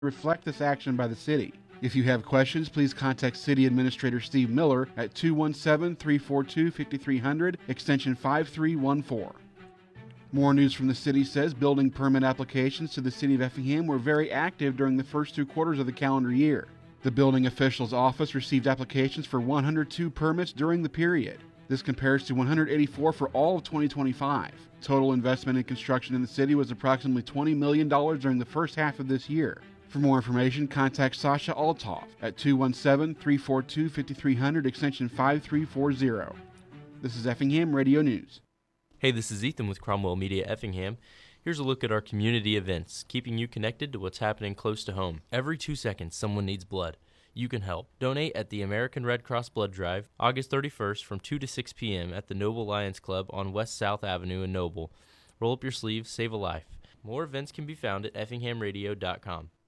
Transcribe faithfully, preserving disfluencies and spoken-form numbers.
reflect this action by the city. If you have questions, please contact City Administrator Steve Miller at two one seven, three four two, five three zero zero, extension five three one four. More news from the city says building permit applications to the City of Effingham were very active during the first two quarters of the calendar year. The building official's office received applications for one hundred two permits during the period. This compares to one hundred eighty-four for all of twenty twenty-five. Total investment in construction in the city was approximately twenty million dollars during the first half of this year. For more information, contact Sasha Althoff at two one seven, three four two, five three zero zero, extension five three four zero. This is Effingham Radio News. Hey, this is Ethan with Cromwell Media Effingham. Here's a look at our community events, keeping you connected to what's happening close to home. Every two seconds, someone needs blood. You can help. Donate at the American Red Cross Blood Drive, August thirty-first from two to six p.m. at the Noble Lions Club on West South Avenue in Noble. Roll up your sleeves, save a life. More events can be found at effingham radio dot com.